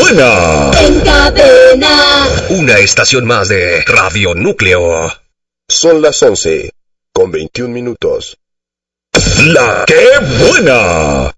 buena! En cadena. Una estación más de Radio Núcleo. Son las 11:21. ¡La qué buena!